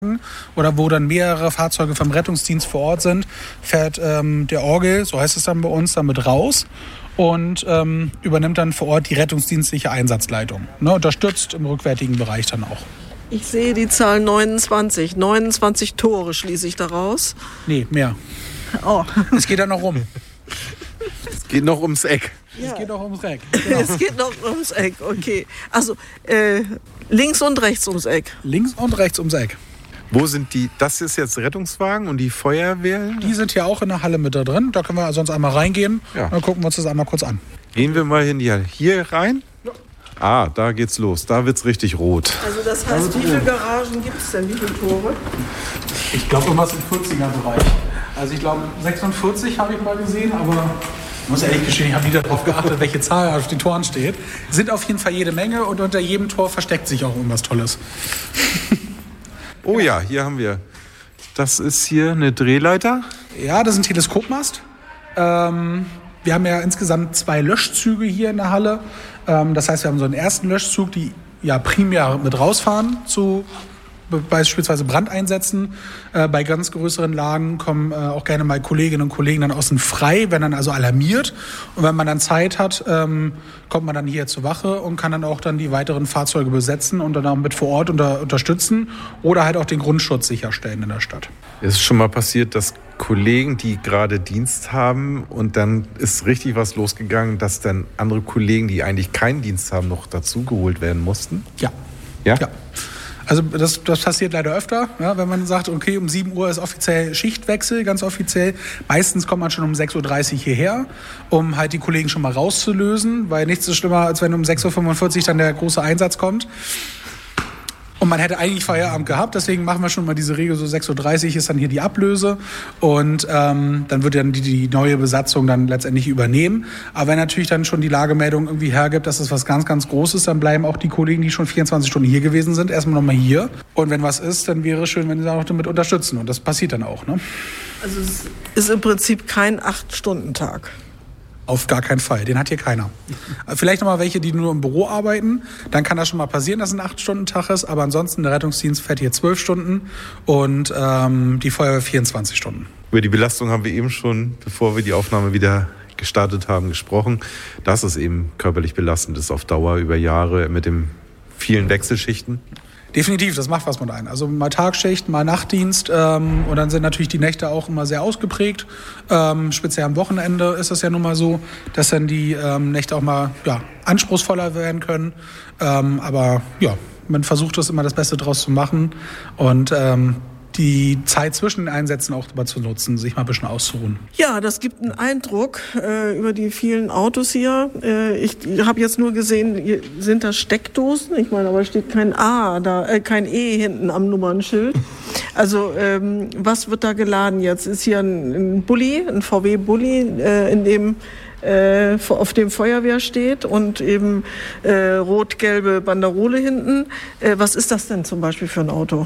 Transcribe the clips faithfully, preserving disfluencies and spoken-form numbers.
oder wo dann mehrere Fahrzeuge vom Rettungsdienst vor Ort sind, fährt ähm, der Orgel, so heißt es dann bei uns, damit raus und ähm, übernimmt dann vor Ort die rettungsdienstliche Einsatzleitung. Ne, unterstützt im rückwärtigen Bereich dann auch. Ich sehe die Zahl neunundzwanzig. neunundzwanzig Tore schließe ich daraus. Nee, mehr. Oh. Es geht dann noch rum. Es geht noch ums Eck. Ja. Es geht noch ums Eck. Genau. Es geht noch ums Eck, okay. Also äh, links und rechts ums Eck. Links und rechts ums Eck. Wo sind die, das ist jetzt Rettungswagen und die Feuerwehr? Die sind hier auch in der Halle mit da drin. Da können wir sonst einmal reingehen. Ja. Dann gucken wir uns das einmal kurz an. Gehen wir mal in die Halle. Hier rein? Ja. Ah, da geht's los. Da wird's richtig rot. Also das heißt, wie viele Garagen gibt es denn? Wie viele Tore? Ich glaube, irgendwas im vierziger-Bereich. Also ich glaube, sechsundvierzig habe ich mal gesehen, aber ich muss ehrlich gestehen, ich habe nie darauf geachtet, welche Zahl auf den Toren steht. Sind auf jeden Fall jede Menge und unter jedem Tor versteckt sich auch irgendwas Tolles. Oh ja, hier haben wir, das ist hier eine Drehleiter. Ja, das ist ein Teleskopmast. Ähm, wir haben ja insgesamt zwei Löschzüge hier in der Halle. Ähm, das heißt, wir haben so einen ersten Löschzug, die ja primär mit rausfahren zu beispielsweise Brandeinsätzen. Äh, bei ganz größeren Lagen kommen äh, auch gerne mal Kolleginnen und Kollegen dann außen frei, wenn dann also alarmiert. Und wenn man dann Zeit hat, ähm, kommt man dann hier zur Wache und kann dann auch dann die weiteren Fahrzeuge besetzen und dann auch mit vor Ort unter, unterstützen oder halt auch den Grundschutz sicherstellen in der Stadt. Es ist schon mal passiert, dass Kollegen, die gerade Dienst haben und dann ist richtig was losgegangen, dass dann andere Kollegen, die eigentlich keinen Dienst haben, noch dazugeholt werden mussten? Ja. Ja? Ja. Also das, das passiert leider öfter, ja, wenn man sagt, okay, um sieben Uhr ist offiziell Schichtwechsel, ganz offiziell. Meistens kommt man schon um sechs Uhr dreißig hierher, um halt die Kollegen schon mal rauszulösen, weil nichts ist schlimmer, als wenn um sechs Uhr fünfundvierzig dann der große Einsatz kommt. Und man hätte eigentlich Feierabend gehabt, deswegen machen wir schon mal diese Regel, so sechs Uhr dreißig ist dann hier die Ablöse und ähm, dann wird dann die, die neue Besatzung dann letztendlich übernehmen. Aber wenn natürlich dann schon die Lagemeldung irgendwie hergibt, dass es was ganz, ganz Großes, dann bleiben auch die Kollegen, die schon vierundzwanzig Stunden hier gewesen sind, erstmal nochmal hier. Und wenn was ist, dann wäre es schön, wenn sie auch damit unterstützen und das passiert dann auch. Ne? Also es ist im Prinzip kein acht-Stunden-Tag. Auf gar keinen Fall, den hat hier keiner. Vielleicht noch mal welche, die nur im Büro arbeiten. Dann kann das schon mal passieren, dass es ein acht-Stunden-Tag ist. Aber ansonsten, der Rettungsdienst fährt hier zwölf Stunden und ähm, die Feuerwehr vierundzwanzig Stunden. Über die Belastung haben wir eben schon, bevor wir die Aufnahme wieder gestartet haben, gesprochen. Dass es eben körperlich belastend ist auf Dauer über Jahre mit den vielen Wechselschichten. Definitiv, das macht was mit einem. Also mal Tagschicht, mal Nachtdienst ähm, und dann sind natürlich die Nächte auch immer sehr ausgeprägt. Ähm, speziell am Wochenende ist es ja nun mal so, dass dann die ähm, Nächte auch mal ja, anspruchsvoller werden können. Ähm, aber ja, man versucht das immer das Beste draus zu machen und ähm, die Zeit zwischen den Einsätzen auch mal zu nutzen, sich mal ein bisschen auszuruhen. Ja, das gibt einen Eindruck äh, über die vielen Autos hier. Äh, ich habe jetzt nur gesehen, hier sind das Steckdosen. Ich meine, aber steht kein A, da, äh, kein E hinten am Nummernschild. Also ähm, was wird da geladen jetzt? Ist hier ein, ein Bulli, ein V W-Bulli, äh, in dem äh, auf dem Feuerwehr steht und eben äh, rot-gelbe Banderole hinten. Äh, was ist das denn zum Beispiel für ein Auto?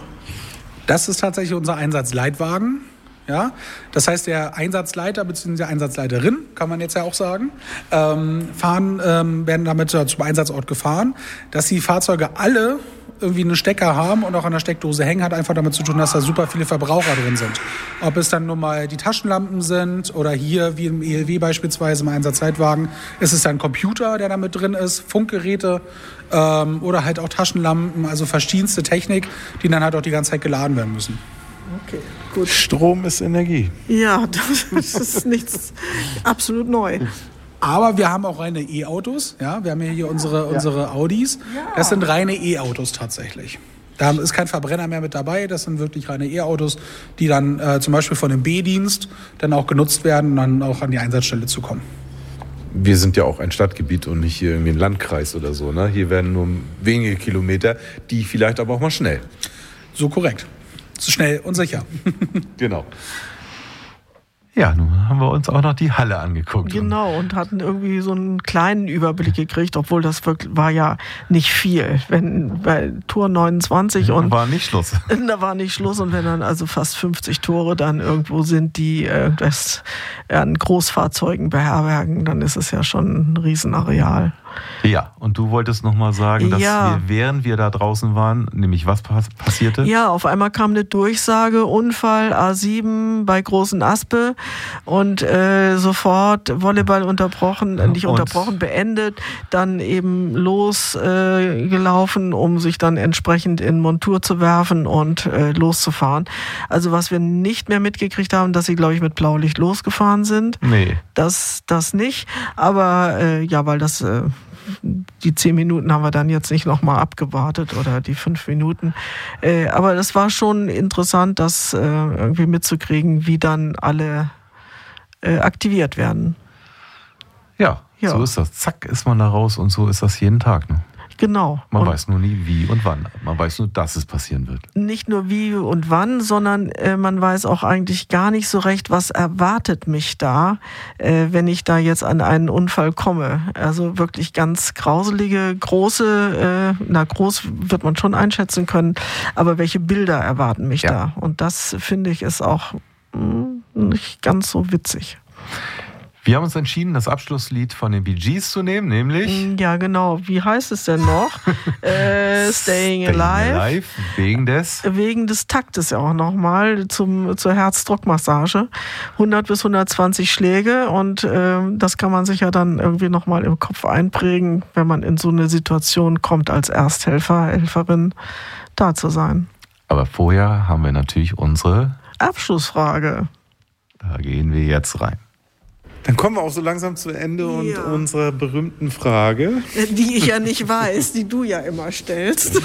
Das ist tatsächlich unser Einsatzleitwagen. Ja? Das heißt, der Einsatzleiter bzw. Einsatzleiterin, kann man jetzt ja auch sagen, ähm, fahren, ähm, werden damit zum Einsatzort gefahren. Dass die Fahrzeuge alle irgendwie einen Stecker haben und auch an der Steckdose hängen, hat einfach damit zu tun, dass da super viele Verbraucher drin sind. Ob es dann nur mal die Taschenlampen sind oder hier, wie im E L W beispielsweise im Einsatzleitwagen, ist es dann ein Computer, der da mit drin ist, Funkgeräte ähm, oder halt auch Taschenlampen, also verschiedenste Technik, die dann halt auch die ganze Zeit geladen werden müssen. Okay, gut. Strom ist Energie. Ja, das ist nichts absolut neu. Aber wir haben auch reine E-Autos. Ja? Wir haben hier unsere, ja. unsere Audis. Das sind reine E-Autos tatsächlich. Da ist kein Verbrenner mehr mit dabei. Das sind wirklich reine E-Autos, die dann äh, zum Beispiel von dem B-Dienst dann auch genutzt werden, um dann auch an die Einsatzstelle zu kommen. Wir sind ja auch ein Stadtgebiet und nicht hier irgendwie ein Landkreis oder so. Ne? Hier werden nur wenige Kilometer, die vielleicht aber auch mal schnell. So korrekt. So schnell und sicher. Genau. Ja, nun haben wir uns auch noch die Halle angeguckt. Genau, und hatten irgendwie so einen kleinen Überblick gekriegt, obwohl das wirklich war ja nicht viel. Wenn bei Tor neunundzwanzig und war nicht Schluss. Da war nicht Schluss und wenn dann also fast fünfzig Tore dann irgendwo sind, die äh, das an Großfahrzeugen beherbergen, dann ist es ja schon ein Riesenareal. Ja, und du wolltest nochmal sagen, dass Ja. wir, während wir da draußen waren, nämlich was pass- passierte? Ja, auf einmal kam eine Durchsage, Unfall A sieben bei Großen Aspe und äh, sofort Volleyball unterbrochen, äh, nicht Und- unterbrochen, beendet, dann eben losgelaufen, äh, gelaufen, um sich dann entsprechend in Montur zu werfen und äh, loszufahren. Also was wir nicht mehr mitgekriegt haben, dass sie, glaube ich, mit Blaulicht losgefahren sind. Nee. Das, das nicht, aber äh, ja, weil das... Äh, die zehn Minuten haben wir dann jetzt nicht nochmal abgewartet oder die fünf Minuten. Äh, aber das war schon interessant, das äh, irgendwie mitzukriegen, wie dann alle äh, aktiviert werden. Ja, Ja. so ist das. Zack, ist man da raus und so ist das jeden Tag. Ne? Genau. Man Und weiß nur nie wie und wann. Man weiß nur, dass es passieren wird. nicht nur wie und wann, sondern äh, man weiß auch eigentlich gar nicht so recht, was erwartet mich da, äh, wenn ich da jetzt an einen Unfall komme. Also wirklich ganz grauselige, große, äh, na groß wird man schon einschätzen können, aber welche Bilder erwarten mich Ja. da? Und das finde ich ist auch mh, nicht ganz so witzig. Wir haben uns entschieden, das Abschlusslied von den Bee Gees zu nehmen, nämlich Ja, genau. Wie heißt es denn noch? äh, Staying Alive. wegen des... Wegen des Taktes ja auch nochmal zum, zur Herzdruckmassage. hundert bis hundertzwanzig Schläge und äh, das kann man sich ja dann irgendwie nochmal im Kopf einprägen, wenn man in so eine Situation kommt, als Ersthelfer, Helferin da zu sein. Aber vorher haben wir natürlich unsere... Abschlussfrage. Da gehen wir jetzt rein. Dann kommen wir auch so langsam zu Ende und Ja. unserer berühmten Frage. Die ich ja nicht weiß, die du ja immer stellst.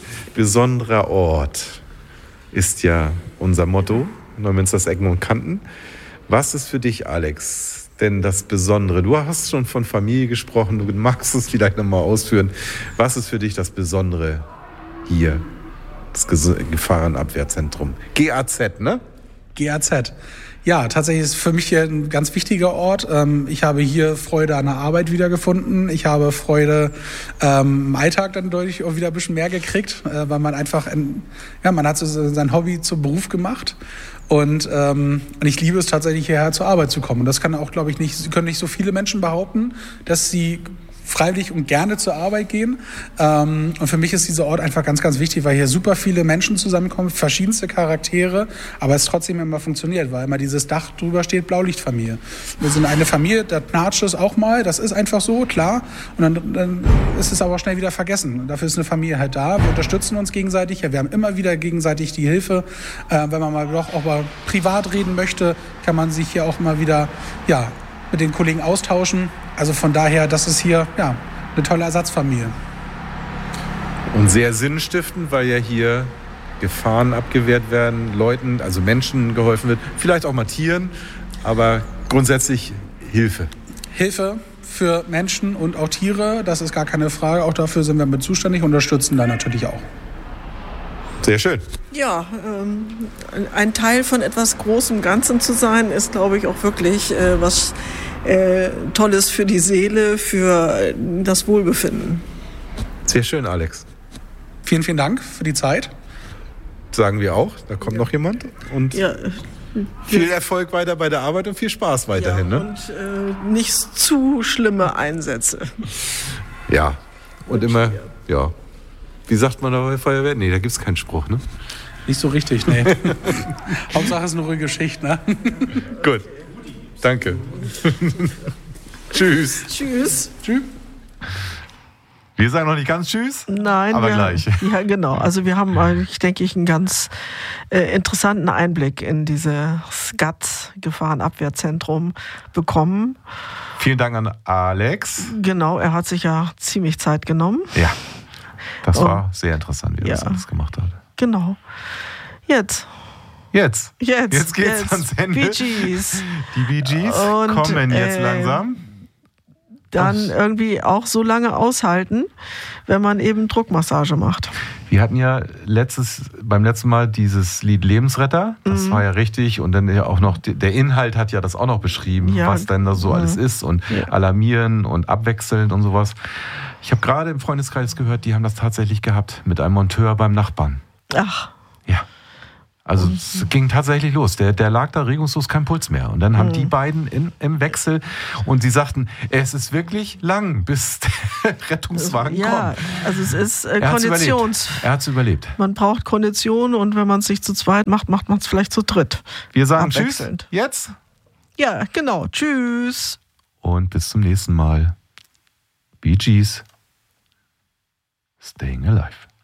Besonderer Ort ist ja unser Motto, Neumünsters Ecken und Kanten. Was ist für dich, Alex, denn das Besondere? Du hast schon von Familie gesprochen, du magst es vielleicht nochmal ausführen. Was ist für dich das Besondere hier, das Ges- Gefahrenabwehrzentrum? G A Z, ne? G A Z. Ja, tatsächlich ist für mich hier ein ganz wichtiger Ort. Ähm, Ich habe hier Freude an der Arbeit wiedergefunden. Ich habe Freude ähm, im Alltag dann deutlich auch wieder ein bisschen mehr gekriegt, äh, weil man einfach, ein, ja, man hat so sein Hobby zum Beruf gemacht. Und, ähm, und ich liebe es tatsächlich, hierher zur Arbeit zu kommen. Und das kann auch, glaube ich, nicht, können nicht so viele Menschen behaupten, dass sie freiwillig und gerne zur Arbeit gehen. Ähm, und für mich ist dieser Ort einfach ganz, ganz wichtig, weil hier super viele Menschen zusammenkommen, verschiedenste Charaktere, aber es trotzdem immer funktioniert, weil immer dieses Dach drüber steht, Blaulichtfamilie. Wir sind eine Familie, da knatscht es auch mal, das ist einfach so, klar. Und dann, dann ist es aber schnell wieder vergessen. Und dafür ist eine Familie halt da, wir unterstützen uns gegenseitig, ja, wir haben immer wieder gegenseitig die Hilfe. Äh, wenn man mal doch auch mal privat reden möchte, kann man sich hier auch mal wieder, ja, mit den Kollegen austauschen. Also von daher, das ist hier ja, eine tolle Ersatzfamilie. Und sehr sinnstiftend, weil ja hier Gefahren abgewehrt werden, Leuten, also Menschen geholfen wird, vielleicht auch mal Tieren, aber grundsätzlich Hilfe. Hilfe für Menschen und auch Tiere, das ist gar keine Frage. Auch dafür sind wir mit zuständig und unterstützen da natürlich auch. Sehr schön. Ja, ähm, ein Teil von etwas Großem Ganzen zu sein, ist, glaube ich, auch wirklich äh, was äh, Tolles für die Seele, für äh, das Wohlbefinden. Sehr schön, Alex. Vielen, vielen Dank für die Zeit. Sagen wir auch. Da kommt noch jemand. Und Ja, viel Erfolg weiter bei der Arbeit und viel Spaß weiterhin. ja Ne? und äh, nicht zu schlimme Einsätze. Ja. Und immer, ja. Wie sagt man da bei Feuerwehr? Nee, da gibt es keinen Spruch, ne? Nicht so richtig, nee. Hauptsache es ist eine ruhige Geschichte, ne? Gut. Danke. Tschüss. Tschüss. Tschüss. Wir sagen noch nicht ganz Tschüss. Nein, Aber wir, gleich. Ja, genau. Also wir haben, ich denke ich, einen ganz äh, interessanten Einblick in dieses G A Z-Gefahrenabwehrzentrum bekommen. Vielen Dank an Alex. Genau, er hat sich ja ziemlich Zeit genommen. Ja. Das Oh. war sehr interessant, wie er Ja. das alles gemacht hat. Genau. Jetzt. Jetzt. Jetzt. Jetzt geht's jetzt. ans Ende. Bee Gees. Die Bee Gees Und, kommen jetzt äh, langsam. Dann irgendwie auch so lange aushalten, wenn man eben Druckmassage macht. Wir hatten ja letztes, beim letzten Mal dieses Lied Lebensretter. Das Mhm. war ja richtig. Und dann ja auch noch, der Inhalt hat ja das auch noch beschrieben, Ja. was denn da so Mhm. alles ist. Und Ja. alarmieren und abwechselnd und sowas. Ich habe gerade im Freundeskreis gehört, die haben das tatsächlich gehabt mit einem Monteur beim Nachbarn. Ach, Ja. Also es ging tatsächlich los. Der, der lag da regungslos, kein Puls mehr. Und dann haben mhm. die beiden in, im Wechsel und sie sagten, es ist wirklich lang, bis der Rettungswagen ja, kommt. Ja, also es ist äh, er Konditions... Er hat es überlebt. Man braucht Kondition und wenn man es sich zu zweit macht, macht man es vielleicht zu dritt. Wir sagen Tschüss jetzt. Ja, genau. Tschüss. Und bis zum nächsten Mal. Bee Gees. Staying alive.